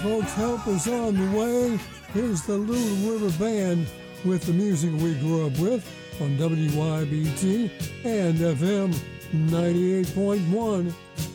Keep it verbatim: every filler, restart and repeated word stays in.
Folks, help us on the way. Here's the Little River Band with the music we grew up with on W Y B T and F M ninety-eight point one.